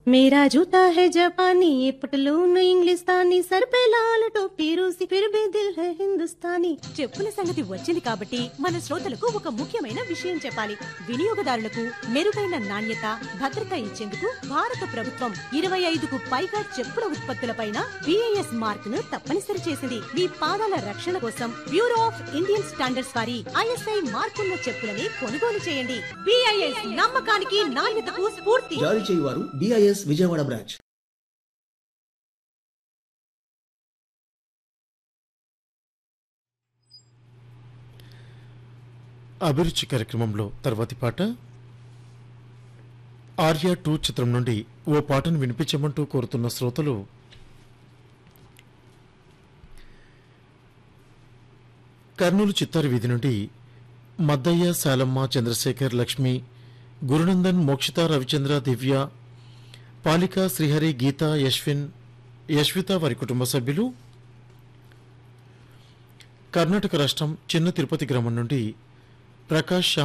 मेरा जूता है जापानी ये पटलून इंग्लिस्तानी सर पे लाल टोपी रूसी फिर भी दिल है हिंदुस्तानी చెప్పుల సంగతి వచ్చింది కాబట్టి మన శ్రోతలకు ఒక ముఖ్యమైన విషయం చెప్పాలి. వినియోగదారులకు మెరుగైన నాణ్యత, భద్రత ఇచ్చేందుకు భారత ప్రభుత్వం 25కు పైగా చెప్పుల ఉత్పత్తులపైన BIS మార్క్ ను తప్పనిసరి చేసింది. మీ పాదాల రక్షణ కోసం బ్యూరో ఆఫ్ ఇండియన్ స్టాండర్డ్స్ వారి ISI మార్కున్న చెప్పులని కొనుగోలు చేయండి. BIS నమ్మకానికి నాణ్యతకు స్ఫూర్తి. జారీ చేయువారు BIS విజయవాడ బ్రాంచ్. అభిరుచి కార్యక్రమంలో తర్వాతి పాట ఆర్య 2 చిత్రం నుండి ఓ పాటను వినిపించమంటూ కోరుతున్న శ్రోతలు కర్నూలు చిత్తారి వీధి నుండి మద్దయ్య, శాలమ్మ, చంద్రశేఖర్, లక్ష్మి, గురునందన్, మోక్షిత, రవిచంద్ర, దివ్య, పాలిక, శ్రీహరి, గీత, యశ్విత వారి కుటుంబ సభ్యులు. కర్ణాటక రాష్ట్రం చిన్న తిరుపతి గ్రామం నుండి ప్రకాష్